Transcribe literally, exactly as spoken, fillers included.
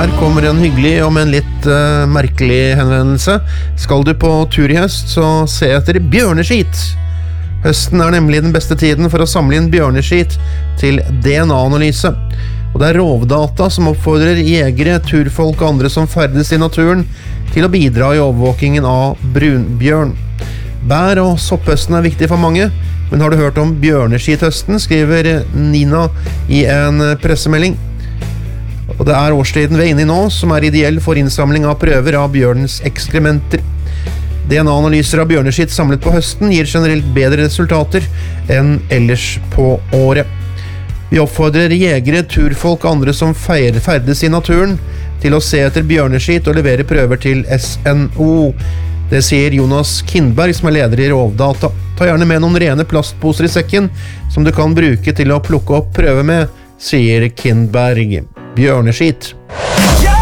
Her kommer en hyggelig og med en litt uh, merkelig henvendelse. Skal du på tur i høst, så se etter bjørneskit. Høsten er nemlig den beste tiden for å samle inn bjørneskit til D N A-analyse. Og det er Rovdata som oppfordrer jegere, turfolk og andre som ferdes i naturen til å bidra i overvåkingen av brunbjørn. Bær- og sopphøsten er viktig for mange, men har du hørt om bjørneskithøsten, skriver Nina i en pressemelding. Og det er årstiden vi er inne i nå, som er ideell for innsamling av prøver av bjørnens ekskrementer. D N A-analyser av bjørneskitt samlet på høsten gir generelt bedre resultater enn ellers på året. Vi oppfordrer jegere, turfolk og andre som feirer, ferdes i naturen til å se etter bjørneskitt og levere prøver til S N O. Det sier Jonas Kindberg, som er leder i Rovdata. Ta gjerne med noen rene plastposer i sekken, som du kan bruke til å plukke opp prøve med, sier Kindberg. Bjørneskit.